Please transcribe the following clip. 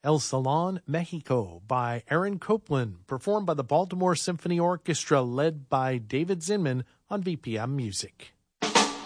El Salon, Mexico by Aaron Copland, performed by the Baltimore Symphony Orchestra led by David Zinman on VPM Music.